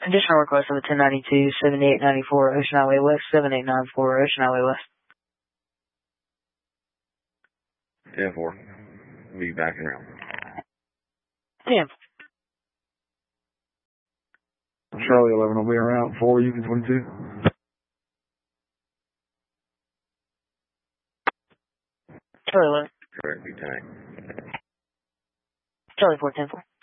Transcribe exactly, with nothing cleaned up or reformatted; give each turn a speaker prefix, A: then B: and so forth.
A: Additional request of the ten ninety-two, seventy-eight ninety-four Ocean Highway West, seven eight nine four Ocean Highway West.
B: ten four. Be back around.
A: ten.
C: Charlie eleven will be around four, Union twenty-two.
A: Charlie eleven.
B: Correct, be tank.
A: Charlie four ten four.